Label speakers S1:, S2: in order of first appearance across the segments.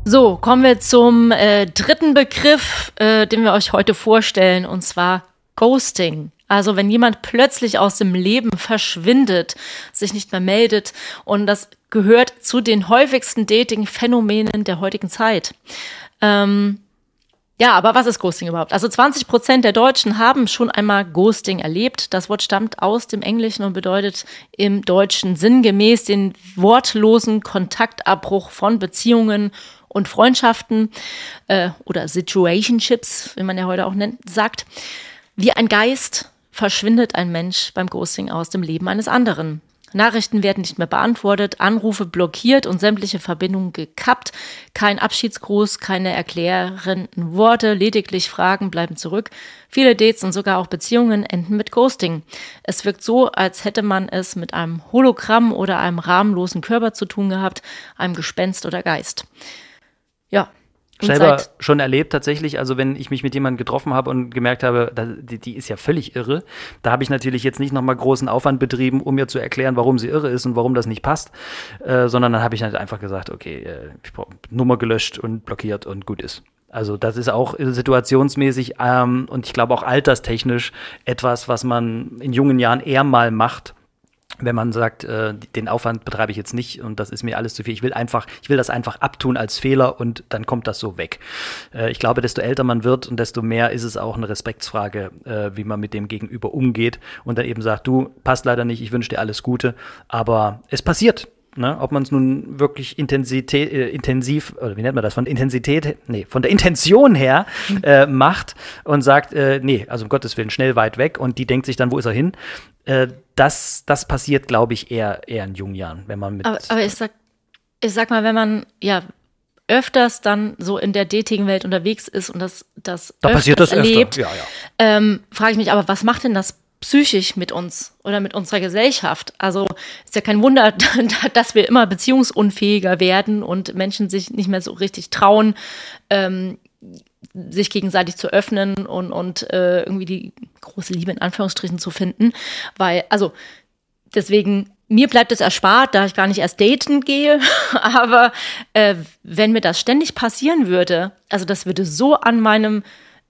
S1: So, kommen wir zum dritten Begriff, den wir euch heute vorstellen, und zwar Ghosting. Also wenn jemand plötzlich aus dem Leben verschwindet, sich nicht mehr meldet, und das gehört zu den häufigsten Dating-Phänomenen der heutigen Zeit. Ja, aber was ist Ghosting überhaupt? Also 20% der Deutschen haben schon einmal Ghosting erlebt. Das Wort stammt aus dem Englischen und bedeutet im Deutschen sinngemäß den wortlosen Kontaktabbruch von Beziehungen und Freundschaften oder Situationships, wie man ja heute auch sagt. Wie ein Geist verschwindet ein Mensch beim Ghosting aus dem Leben eines anderen. Nachrichten werden nicht mehr beantwortet, Anrufe blockiert und sämtliche Verbindungen gekappt. Kein Abschiedsgruß, keine erklärenden Worte, lediglich Fragen bleiben zurück. Viele Dates und sogar auch Beziehungen enden mit Ghosting. Es wirkt so, als hätte man es mit einem Hologramm oder einem rahmenlosen Körper zu tun gehabt, einem Gespenst oder Geist. Ja.
S2: Selber schon erlebt tatsächlich, also wenn ich mich mit jemandem getroffen habe und gemerkt habe, die ist ja völlig irre, da habe ich natürlich jetzt nicht nochmal großen Aufwand betrieben, um mir zu erklären, warum sie irre ist und warum das nicht passt, sondern dann habe ich halt einfach gesagt, okay, Nummer gelöscht und blockiert und gut ist. Also das ist auch situationsmäßig und ich glaube auch alterstechnisch etwas, was man in jungen Jahren eher mal macht, wenn man sagt, den Aufwand betreibe ich jetzt nicht und das ist mir alles zu viel. Ich will das einfach abtun als Fehler und dann kommt das so weg. Ich glaube, desto älter man wird und desto mehr ist es auch eine Respektsfrage, wie man mit dem Gegenüber umgeht und dann eben sagt, du, passt leider nicht, ich wünsche dir alles Gute, aber es passiert. Ne, ob man es nun wirklich intensiv, oder wie nennt man das, von der Intention her macht und sagt, nee, also um Gottes Willen, schnell weit weg und die denkt sich dann, wo ist er hin? Das passiert, glaube ich, eher in jungen Jahren, wenn man mit.
S1: Aber ich sag mal, wenn man ja öfters dann so in der Dating-Welt unterwegs ist und das
S2: da passiert das
S1: erlebt,
S2: öfter. Ja.
S1: Frage ich mich, aber was macht denn das psychisch mit uns oder mit unserer Gesellschaft? Also ist ja kein Wunder, dass wir immer beziehungsunfähiger werden und Menschen sich nicht mehr so richtig trauen, sich gegenseitig zu öffnen und irgendwie die große Liebe in Anführungsstrichen zu finden. Weil, also deswegen, mir bleibt es erspart, da ich gar nicht erst daten gehe. Aber wenn mir das ständig passieren würde, also das würde so an meinem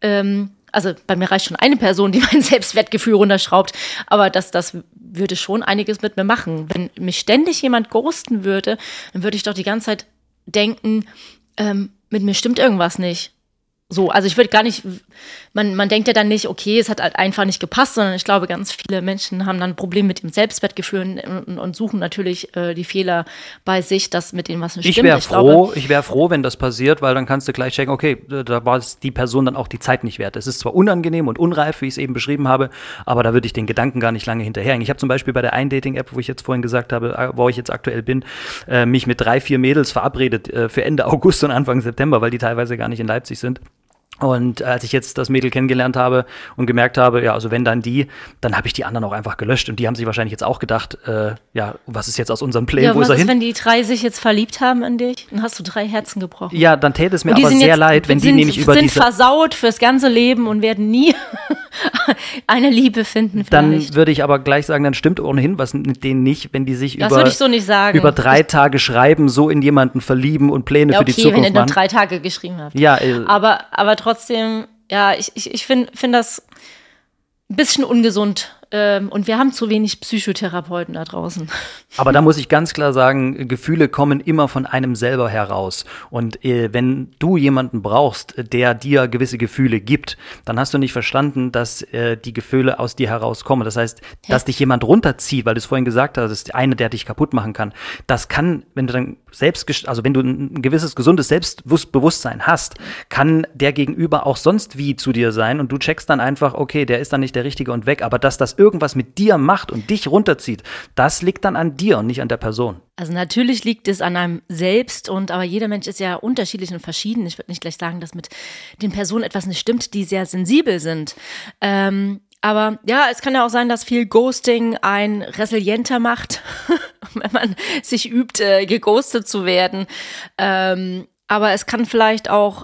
S1: also bei mir reicht schon eine Person, die mein Selbstwertgefühl runterschraubt, aber das würde schon einiges mit mir machen. Wenn mich ständig jemand ghosten würde, dann würde ich doch die ganze Zeit denken, mit mir stimmt irgendwas nicht. So, also ich würde gar nicht, man denkt ja dann nicht, okay, es hat halt einfach nicht gepasst, sondern ich glaube, ganz viele Menschen haben dann ein Problem mit dem Selbstwertgefühl und suchen natürlich die Fehler bei sich, dass mit denen was nicht stimmt.
S2: Ich wäre froh, wenn das passiert, weil dann kannst du gleich checken, okay, da war die Person dann auch die Zeit nicht wert. Es ist zwar unangenehm und unreif, wie ich es eben beschrieben habe, aber da würde ich den Gedanken gar nicht lange hinterherhängen. Ich habe zum Beispiel bei der einen Dating-App, wo ich jetzt vorhin gesagt habe, wo ich jetzt aktuell bin, mich mit 3-4 Mädels verabredet für Ende August und Anfang September, weil die teilweise gar nicht in Leipzig sind. Und als ich jetzt das Mädel kennengelernt habe und gemerkt habe, ja, also wenn dann habe ich die anderen auch einfach gelöscht. Und die haben sich wahrscheinlich jetzt auch gedacht, ja, was ist jetzt aus unserem Plänen, wo ist er hin?
S1: Was ist, wenn die 3 sich jetzt verliebt haben in dich? Dann hast du 3 Herzen gebrochen.
S2: Ja, dann täte es mir aber sehr leid, wenn die nämlich über diese...
S1: sind versaut fürs ganze Leben und werden nie eine Liebe finden vielleicht.
S2: Dann würde ich aber gleich sagen, dann stimmt ohnehin was mit denen nicht, wenn die sich
S1: das würde ich so nicht sagen.
S2: über 3 Tage schreiben, so in jemanden verlieben und Pläne für die Zukunft machen.
S1: Ja, okay, wenn ihr nur 3 Tage geschrieben habt.
S2: Ja,
S1: aber trotzdem, ja, ich finde das ein bisschen ungesund. Und wir haben zu wenig Psychotherapeuten da draußen.
S2: Aber da muss ich ganz klar sagen, Gefühle kommen immer von einem selber heraus. Und wenn du jemanden brauchst, der dir gewisse Gefühle gibt, dann hast du nicht verstanden, dass die Gefühle aus dir herauskommen. Das heißt, dass dich jemand runterzieht, weil du es vorhin gesagt hast, das ist eine, der dich kaputt machen kann. Das kann, wenn du dann wenn du ein gewisses gesundes Selbstbewusstsein hast, kann der Gegenüber auch sonst wie zu dir sein und du checkst dann einfach, okay, der ist dann nicht der Richtige und weg. Aber dass das irgendwas mit dir macht und dich runterzieht, das liegt dann an dir und nicht an der Person.
S1: Also natürlich liegt es an einem selbst, aber jeder Mensch ist ja unterschiedlich und verschieden. Ich würde nicht gleich sagen, dass mit den Personen etwas nicht stimmt, die sehr sensibel sind. Aber ja, es kann ja auch sein, dass viel Ghosting einen resilienter macht, wenn man sich übt, geghostet zu werden. Aber es kann vielleicht auch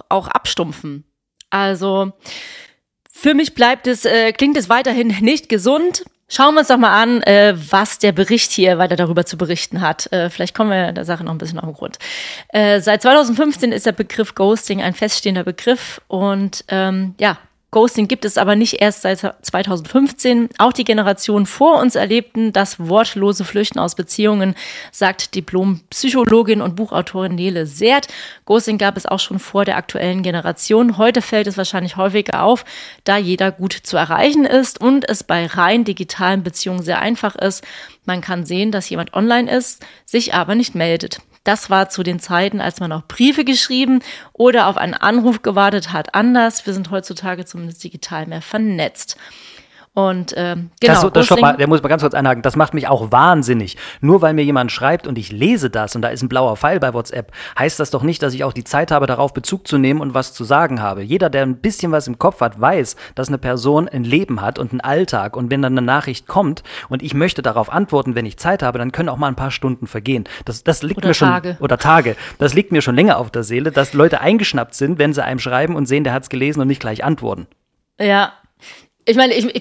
S1: abstumpfen. Also für mich klingt es weiterhin nicht gesund. Schauen wir uns doch mal an, was der Bericht hier weiter darüber zu berichten hat. Vielleicht kommen wir der Sache noch ein bisschen auf den Grund. Seit 2015 ist der Begriff Ghosting ein feststehender Begriff und Ghosting gibt es aber nicht erst seit 2015. Auch die Generationen vor uns erlebten das wortlose Flüchten aus Beziehungen, sagt Diplompsychologin und Buchautorin Nele Seert. Ghosting gab es auch schon vor der aktuellen Generation. Heute fällt es wahrscheinlich häufiger auf, da jeder gut zu erreichen ist und es bei rein digitalen Beziehungen sehr einfach ist. Man kann sehen, dass jemand online ist, sich aber nicht meldet. Das war zu den Zeiten, als man noch Briefe geschrieben oder auf einen Anruf gewartet hat, anders. Wir sind heutzutage zumindest digital mehr vernetzt. Und genau.
S2: Der muss mal ganz kurz einhaken. Das macht mich auch wahnsinnig. Nur weil mir jemand schreibt und ich lese das und da ist ein blauer Pfeil bei WhatsApp, heißt das doch nicht, dass ich auch die Zeit habe, darauf Bezug zu nehmen und was zu sagen habe. Jeder, der ein bisschen was im Kopf hat, weiß, dass eine Person ein Leben hat und einen Alltag. Und wenn dann eine Nachricht kommt und ich möchte darauf antworten, wenn ich Zeit habe, dann können auch mal ein paar Stunden vergehen. Das liegt
S1: oder
S2: mir schon
S1: Tage.
S2: Oder Tage. Das liegt mir schon länger auf der Seele, dass Leute eingeschnappt sind, wenn sie einem schreiben und sehen, der hat's gelesen und nicht gleich antworten.
S1: Ja. Ich meine, ich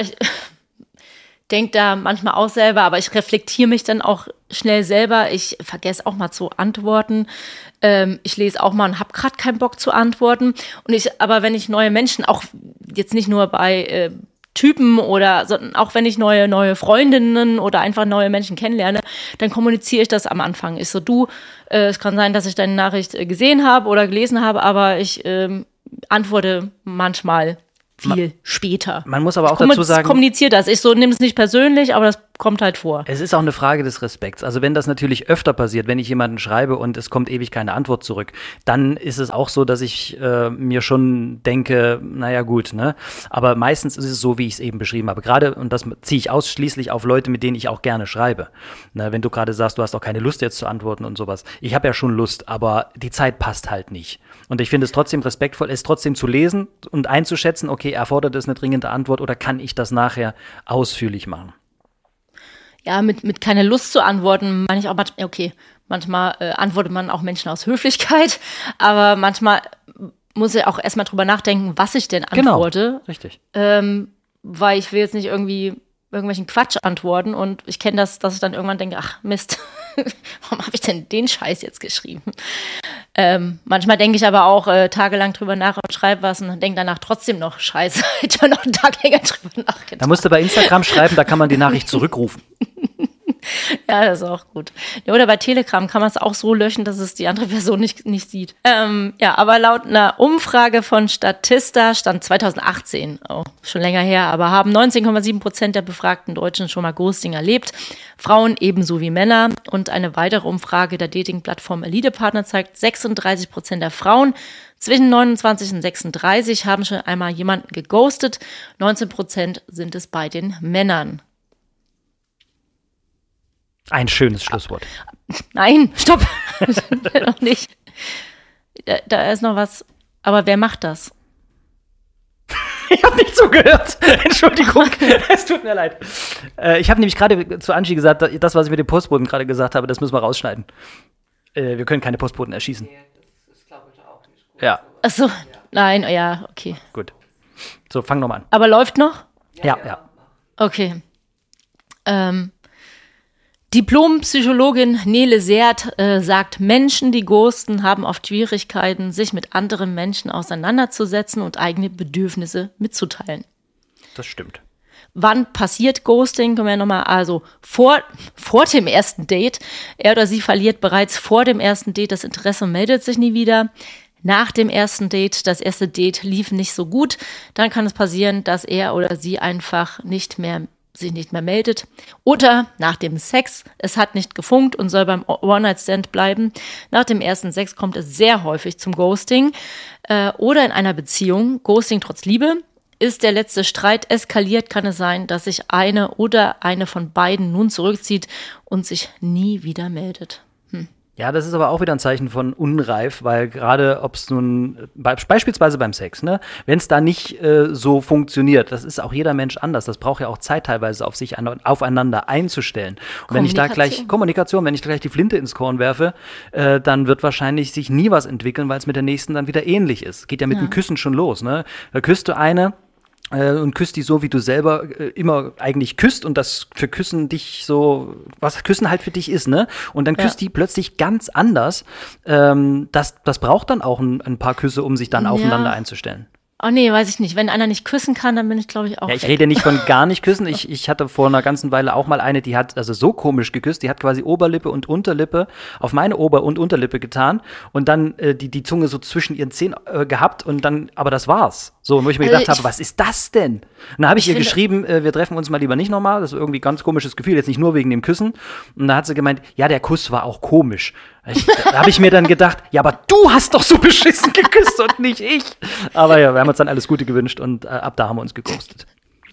S1: denke da manchmal auch selber, aber ich reflektiere mich dann auch schnell selber. Ich vergesse auch mal zu antworten. Ich lese auch mal und habe gerade keinen Bock zu antworten. Aber wenn ich neue Menschen, auch jetzt nicht nur bei Typen sondern auch wenn ich neue Freundinnen oder einfach neue Menschen kennenlerne, dann kommuniziere ich das am Anfang. Ich so, es kann sein, dass ich deine Nachricht gesehen habe oder gelesen habe, aber ich antworte manchmal viel später.
S2: Man muss aber auch dazu sagen,
S1: kommuniziere das. Ich nehme es nicht persönlich, aber das kommt halt vor.
S2: Es ist auch eine Frage des Respekts. Also wenn das natürlich öfter passiert, wenn ich jemanden schreibe und es kommt ewig keine Antwort zurück, dann ist es auch so, dass ich mir schon denke, naja gut, ne? Aber meistens ist es so, wie ich es eben beschrieben habe. Gerade, und das ziehe ich ausschließlich auf Leute, mit denen ich auch gerne schreibe. Na, wenn du gerade sagst, du hast auch keine Lust jetzt zu antworten und sowas. Ich habe ja schon Lust, aber die Zeit passt halt nicht. Und ich finde es trotzdem respektvoll, es trotzdem zu lesen und einzuschätzen, okay, erfordert es eine dringende Antwort oder kann ich das nachher ausführlich machen?
S1: Ja, mit keine Lust zu antworten, meine ich auch manchmal, okay, manchmal antwortet man auch Menschen aus Höflichkeit, aber manchmal muss ich auch erstmal drüber nachdenken, was ich denn antworte.
S2: Genau, richtig.
S1: Weil ich will jetzt nicht irgendwie irgendwelchen Quatsch antworten und ich kenne das, dass ich dann irgendwann denke, ach Mist, warum habe ich denn den Scheiß jetzt geschrieben? Manchmal denke ich aber auch tagelang drüber nach und schreibe was und denke danach trotzdem noch, scheiße, hätte man noch einen Tag länger drüber nachgedacht.
S2: Da musst du bei Instagram schreiben, da kann man die Nachricht zurückrufen.
S1: Ja, das ist auch gut. Ja, oder bei Telegram kann man es auch so löschen, dass es die andere Person nicht sieht. Aber laut einer Umfrage von Statista, Stand 2018, schon länger her, aber haben 19,7% der befragten Deutschen schon mal Ghosting erlebt. Frauen ebenso wie Männer. Und eine weitere Umfrage der Dating-Plattform Elite Partner zeigt, 36% der Frauen zwischen 29 und 36 haben schon einmal jemanden geghostet. 19% sind es bei den Männern.
S2: Ein schönes Schlusswort.
S1: Nein, stopp. Noch nicht. Da ist noch was. Aber wer macht das?
S2: Ich habe nicht zugehört. Entschuldigung, es tut mir leid. Ich habe nämlich gerade zu Angie gesagt, das, was ich mit dem Postboten gerade gesagt habe, das müssen wir rausschneiden. Wir können keine Postboten erschießen.
S3: Nee, das ist, glaube ich, auch nicht gut.
S2: Ja.
S1: Ach so, nein, ja, okay.
S2: Gut. So, fang nochmal an.
S1: Aber läuft noch?
S2: Ja.
S1: Okay. Diplompsychologin Nele Seert sagt, Menschen, die ghosten, haben oft Schwierigkeiten, sich mit anderen Menschen auseinanderzusetzen und eigene Bedürfnisse mitzuteilen.
S2: Das stimmt.
S1: Wann passiert Ghosting? Können wir nochmal, also vor dem ersten Date. Er oder sie verliert bereits vor dem ersten Date das Interesse und meldet sich nie wieder. Nach dem ersten Date, das erste Date lief nicht so gut, dann kann es passieren, dass er oder sie einfach sich nicht mehr meldet. Oder nach dem Sex, es hat nicht gefunkt und soll beim One-Night-Stand bleiben. Nach dem ersten Sex kommt es sehr häufig zum Ghosting. Oder in einer Beziehung, Ghosting trotz Liebe. Ist der letzte Streit eskaliert, kann es sein, dass sich eine oder eine von beiden nun zurückzieht und sich nie wieder meldet.
S2: Ja, das ist aber auch wieder ein Zeichen von unreif, weil gerade ob es nun, beispielsweise beim Sex, ne, wenn es da nicht so funktioniert, das ist auch jeder Mensch anders, das braucht ja auch Zeit teilweise auf sich aufeinander einzustellen. Und wenn ich da gleich, wenn ich gleich die Flinte ins Korn werfe, dann wird wahrscheinlich sich nie was entwickeln, weil es mit der nächsten dann wieder ähnlich ist. Geht ja mit dem Küssen schon los, ne? Da küsst du eine und küsst die so, wie du selber immer eigentlich küsst und das für Küssen dich so, was Küssen halt für dich ist, ne? Und dann küsst die plötzlich ganz anders. Das braucht dann auch ein paar Küsse, um sich dann aufeinander einzustellen.
S1: Oh nee, weiß ich nicht. Wenn einer nicht küssen kann, dann bin ich, glaube ich, auch
S2: ich rede nicht von gar nicht küssen. Ich hatte vor einer ganzen Weile auch mal eine, die hat also so komisch geküsst, die hat quasi Oberlippe und Unterlippe auf meine Ober- und Unterlippe getan und dann die Zunge so zwischen ihren Zähnen gehabt und dann, aber das war's. So, wo ich mir gedacht habe, was ist das denn? Und dann habe ich ihr geschrieben, wir treffen uns mal lieber nicht nochmal. Das ist irgendwie ein ganz komisches Gefühl, jetzt nicht nur wegen dem Küssen. Und da hat sie gemeint, ja, der Kuss war auch komisch. Da habe ich mir dann gedacht, ja, aber du hast doch so beschissen geküsst und nicht ich. Aber ja, wir haben uns dann alles Gute gewünscht und ab da haben wir uns geghostet.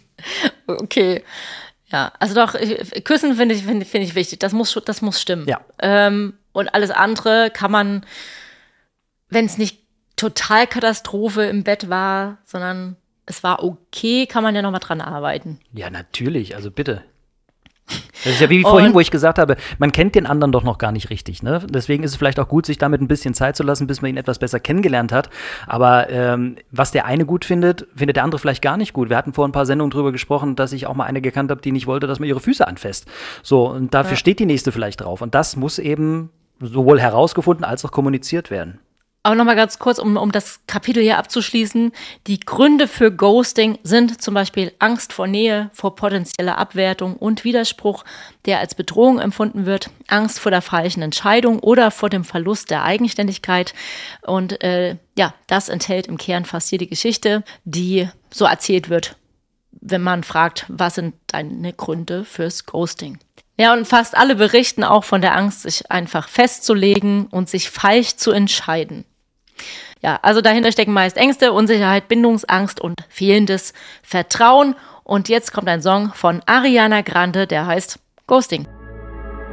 S1: Okay. Ja, also doch, Küssen finde ich wichtig. Das muss stimmen.
S2: Ja.
S1: Und alles andere kann man, wenn es nicht total Katastrophe im Bett war, sondern es war okay, kann man ja noch mal dran arbeiten.
S2: Ja, natürlich, also bitte. Das ist ja wie vorhin, wo ich gesagt habe, man kennt den anderen doch noch gar nicht richtig, ne? Deswegen ist es vielleicht auch gut, sich damit ein bisschen Zeit zu lassen, bis man ihn etwas besser kennengelernt hat. Aber was der eine gut findet, findet der andere vielleicht gar nicht gut. Wir hatten vor ein paar Sendungen drüber gesprochen, dass ich auch mal eine gekannt habe, die nicht wollte, dass man ihre Füße anfasst. So, und dafür steht die nächste vielleicht drauf. Und das muss eben sowohl herausgefunden als auch kommuniziert werden.
S1: Aber nochmal ganz kurz, um das Kapitel hier abzuschließen. Die Gründe für Ghosting sind zum Beispiel Angst vor Nähe, vor potenzieller Abwertung und Widerspruch, der als Bedrohung empfunden wird, Angst vor der falschen Entscheidung oder vor dem Verlust der Eigenständigkeit. Und das enthält im Kern fast jede Geschichte, die so erzählt wird, wenn man fragt, was sind deine Gründe fürs Ghosting? Ja, und fast alle berichten auch von der Angst, sich einfach festzulegen und sich falsch zu entscheiden. Ja, also dahinter stecken meist Ängste, Unsicherheit, Bindungsangst und fehlendes Vertrauen. Und jetzt kommt ein Song von Ariana Grande, der heißt Ghosting.